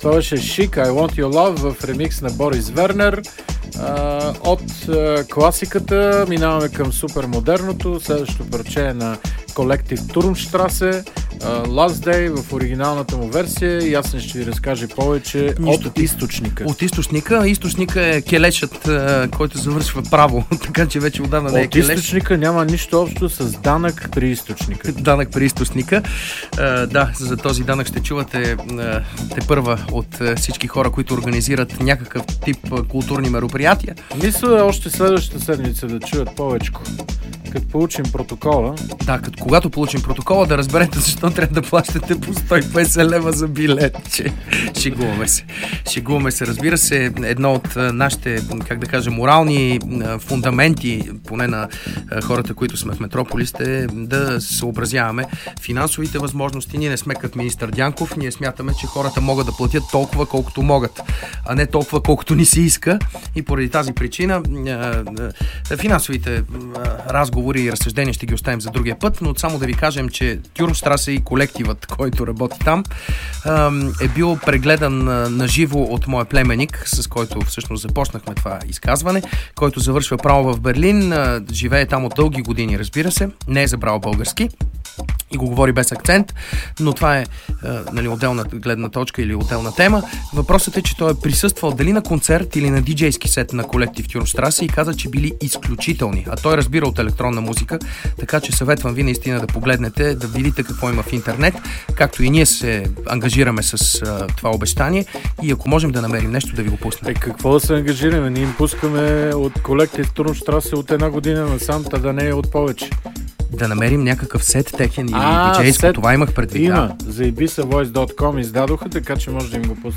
Това беше Chic, I Want Your Love в ремикс на Борис Вернер. От класиката минаваме към супер модерното. Следващото парче е на колектив Turmstrasse, Last Day в оригиналната му версия. И аз ще ви разкаже повече от източника. От източника. Източника е келешът, който завършва право, така че вече отдавна не е келеш. От източника няма нищо общо с данък при източника. Данък при източника. Да, за този данък ще чувате те първа от всички хора, които организират някакъв тип културни мероприятия. Мисля още следващата седмица да чуят повечко. Като получим протокола. Да, когато получим протокола, да разберете защо трябва да плащате по 150 лева за билетче. Шегуваме се. Разбира се, едно от нашите, как да кажа, морални фундаменти, поне на хората, които сме в Метрополис, е да съобразяваме финансовите възможности. Ние не сме като министър Дянков, ние смятаме, че хората могат да платят толкова, колкото могат, а не толкова, колкото ни се иска. И поради тази причина финансовите разговори и разсъждения ще ги оставим за другия път, но само да ви кажем, че Turmstrasse и колективът, който работи там, е бил прегледан на живо от моя племенник, с който всъщност започнахме това изказване, който завършва право в Берлин, живее там от дълги години, разбира се, не е забрал български и го говори без акцент, но това е отделна гледна точка или отделна тема. Въпросът е, че той е присъствал дали на концерт или на диджейски сет на колектив Turmstrasse и каза, че били изключителни. А той разбира от електронна музика, така че съветвам ви наистина да погледнете, да видите какво има в интернет, както и ние се ангажираме с това обещание и ако можем да намерим нещо, да ви го пуснем. Какво да се ангажираме? Ние им пускаме от колектив Turmstrasse от една година насам, да не е от повече. Да намерим някакъв сет техен или диджейско, това имах предвид. Има. За ibisavoice.com издадоха, така че може да им го пуснем.